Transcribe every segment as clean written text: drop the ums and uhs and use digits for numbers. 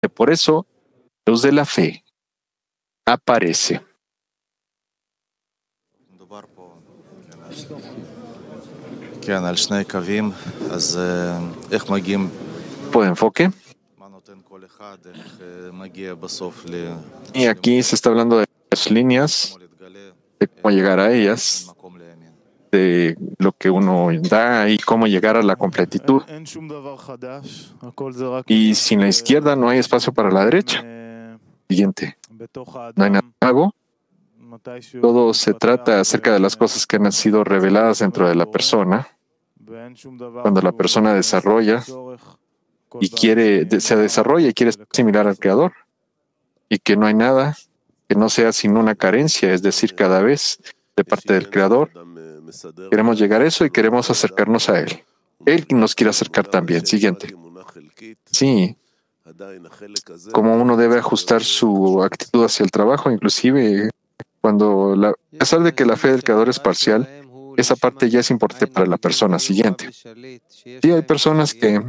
Por eso, Dios de la fe aparece. Por enfoque. Y aquí se está hablando de las líneas, de cómo llegar a ellas, de lo que uno da y cómo llegar a la completitud. Y sin la izquierda no hay espacio para la derecha. Siguiente. No hay nada nuevo. Todo se trata acerca de las cosas que han sido reveladas dentro de la persona. Cuando la persona desarrolla y se desarrolla y quiere ser similar al Creador. Y que no hay nada que no sea sino una carencia, es decir, cada vez de parte del Creador. Queremos llegar a eso y queremos acercarnos a Él. Él nos quiere acercar también. Siguiente. Sí. Como uno debe ajustar su actitud hacia el trabajo, inclusive a pesar de que la fe del Creador es parcial, esa parte ya es importante para la persona. Siguiente. Sí, hay personas que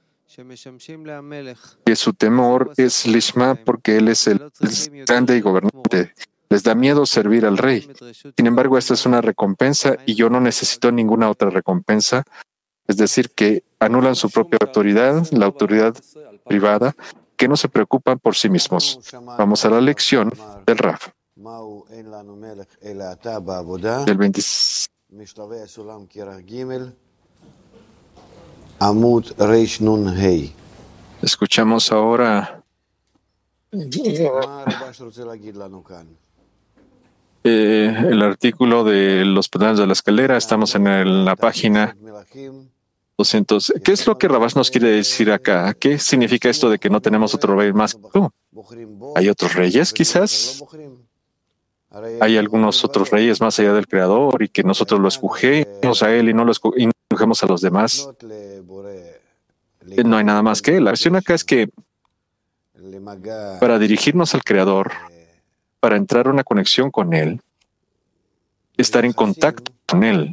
su temor es Lishma porque Él es el grande y gobernante. Les da miedo servir al rey. Sin embargo, esta es una recompensa y yo no necesito ninguna otra recompensa. Es decir, que anulan su propia autoridad, la autoridad privada, que no se preocupan por sí mismos. Vamos a la lección del Rav. Del 26. Escuchamos ahora el artículo de los pedales de la escalera. Estamos en la página 200. ¿Qué es lo que Rabash nos quiere decir acá? ¿Qué significa esto de que no tenemos otro rey más que tú? ¿Hay otros reyes quizás? ¿Hay algunos otros reyes más allá del Creador y que nosotros lo escogemos a Él y no escogemos a los demás? No hay nada más que Él. La versión acá es que para dirigirnos al Creador, para entrar a una conexión con Él, estar en contacto con Él,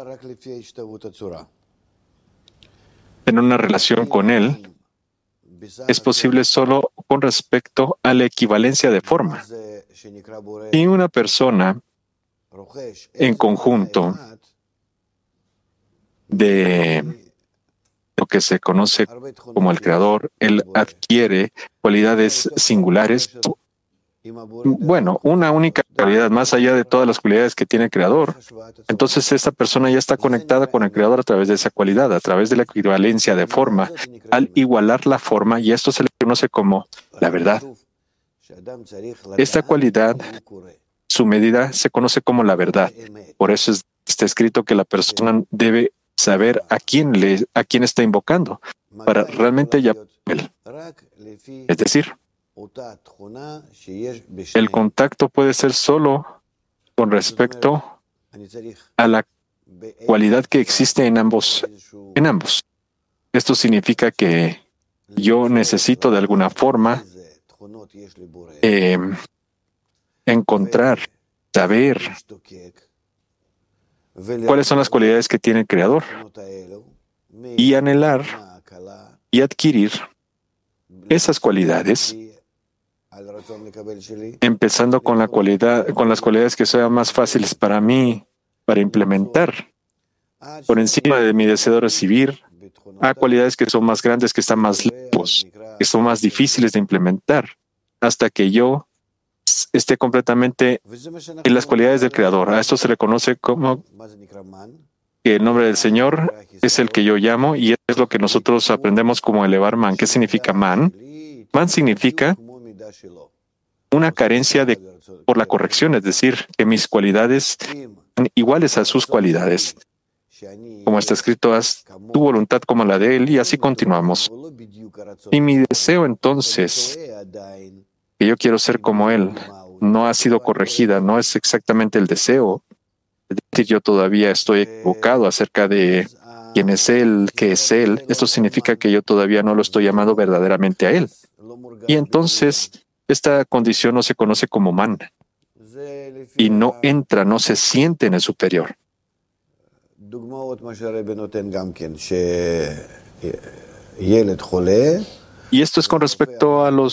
en una relación con Él, es posible solo con respecto a la equivalencia de forma. Y una persona en conjunto de lo que se conoce como el Creador, él adquiere cualidades singulares. Bueno, una única cualidad más allá de todas las cualidades que tiene el Creador. Entonces esta persona ya está conectada con el Creador a través de esa cualidad, a través de la equivalencia de forma, al igualar la forma, y esto se le conoce como la verdad. Esta cualidad, su medida, se conoce como la verdad. Por eso está escrito que la persona debe saber a quién está invocando para realmente llamar a Él. Es decir, el contacto puede ser solo con respecto a la cualidad que existe en ambos. Esto significa que yo necesito de alguna forma encontrar, saber cuáles son las cualidades que tiene el Creador y anhelar y adquirir esas cualidades, empezando con las cualidades que sean más fáciles para mí, para implementar, por encima de mi deseo de recibir, a cualidades que son más grandes, que están más lejos, que son más difíciles de implementar, hasta que yo esté completamente en las cualidades del Creador. A esto se le conoce como que el nombre del Señor es el que yo llamo, y es lo que nosotros aprendemos como elevar man. ¿Qué significa man? Man significa una carencia por la corrección, es decir, que mis cualidades son iguales a sus cualidades. Como está escrito, haz tu voluntad como la de Él, y así continuamos. Y mi deseo entonces, que yo quiero ser como Él, no ha sido corregida, no es exactamente el deseo. Es decir, yo todavía estoy equivocado acerca de quién es Él, qué es Él. Esto significa que yo todavía no lo estoy llamando verdaderamente a Él. Y entonces, esta condición no se conoce como man. Y no entra, no se siente en el superior. Y esto es con respecto a los